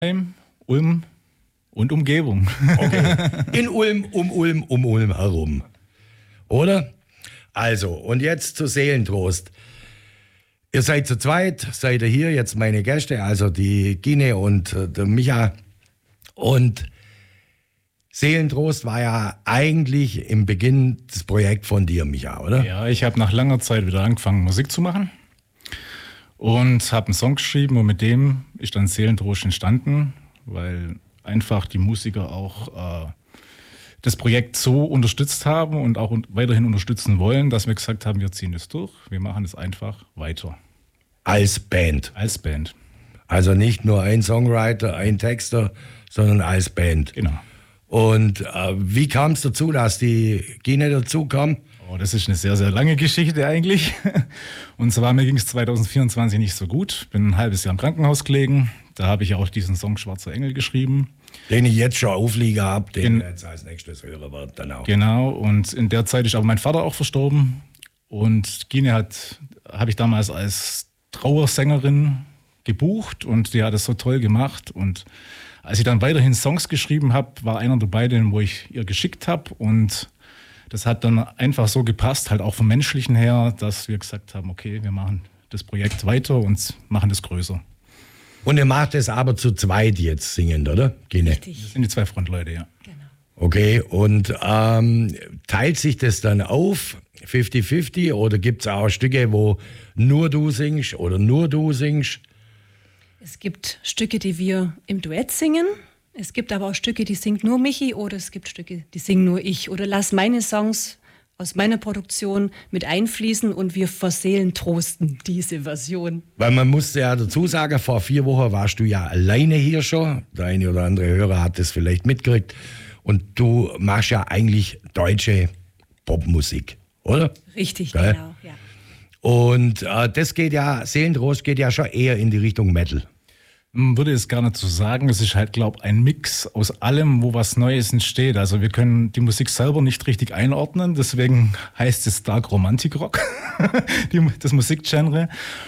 Ulm und Umgebung. Okay. In Ulm, um Ulm herum. Oder? Also, und jetzt zu Seelentrost. Ihr seid zu zweit, seid ihr hier, jetzt meine Gäste, also die Gine und der Micha. Und Seelentrost war ja eigentlich im Beginn das Projekt von dir, Micha, oder? Ja, ich habe nach langer Zeit wieder angefangen, Musik zu machen. Und habe einen Song geschrieben und mit dem ist dann Seelentrost entstanden, weil einfach die Musiker auch das Projekt so unterstützt haben und auch weiterhin unterstützen wollen, dass wir gesagt haben, wir ziehen das durch, wir machen es einfach weiter. Als Band? Als Band. Also nicht nur ein Songwriter, ein Texter, sondern als Band. Genau. Und wie kam es dazu, dass die Gine dazu kam? Oh, das ist eine sehr, sehr lange Geschichte eigentlich. Und zwar, mir ging es 2024 nicht so gut. Bin ein halbes Jahr im Krankenhaus gelegen. Da habe ich auch diesen Song Schwarzer Engel geschrieben. Den ich jetzt schon aufliege habe, den ich jetzt als nächstes hören wird dann auch. Genau, und in der Zeit ist aber mein Vater auch verstorben. Und Gine habe ich damals als Trauersängerin gebucht und die hat es so toll gemacht. Und als ich dann weiterhin Songs geschrieben habe, war einer dabei, den wo ich ihr geschickt habe. Und das hat dann einfach so gepasst, halt auch vom Menschlichen her, dass wir gesagt haben, okay, wir machen das Projekt weiter und machen das größer. Und ihr macht es aber zu zweit jetzt singend, oder? Gine? Richtig. Das sind die zwei Frontleute, ja. Genau. Okay, und teilt sich das dann auf, 50-50, oder gibt es auch Stücke, wo nur du singst oder nur du singst? Es gibt Stücke, die wir im Duett singen. Es gibt aber auch Stücke, die singt nur Michi, oder es gibt Stücke, die singen nur ich. Oder lass meine Songs aus meiner Produktion mit einfließen und wir verseelentrosten diese Version. Weil man muss ja dazu sagen, vor 4 Wochen warst du ja alleine hier schon. Der eine oder andere Hörer hat das vielleicht mitgekriegt. Und du machst ja eigentlich deutsche Popmusik, oder? Richtig, Geil. genau. Ja. Und das geht ja, Seelentrost geht ja schon eher in die Richtung Metal. Würde es gar nicht so sagen. Es ist halt, glaube ich, ein Mix aus allem, wo was Neues entsteht. Also wir können die Musik selber nicht richtig einordnen. Deswegen heißt es Dark Romantic Rock, das Musikgenre.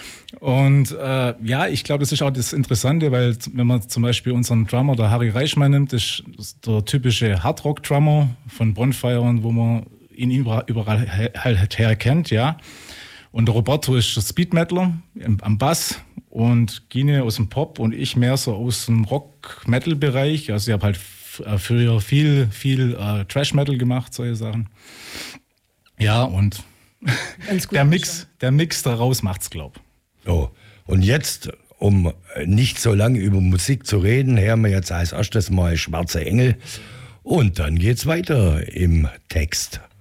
Und ja, ich glaube, das ist auch das Interessante, weil wenn man zum Beispiel unseren Drummer, der Harry Reichmann, nimmt, ist der typische Hardrock-Drummer von Bonfire, wo man ihn überall halt herkennt, ja. Und der Roberto ist der Speed-Metaler am Bass und Gine aus dem Pop und ich mehr so aus dem Rock-Metal-Bereich. Also ich habe halt früher viel Trash-Metal gemacht, solche Sachen. Ja, und der Mix daraus macht's, glaub. So, und jetzt, um nicht so lange über Musik zu reden, hören wir jetzt als erstes mal Schwarze Engel und dann geht's weiter im Text.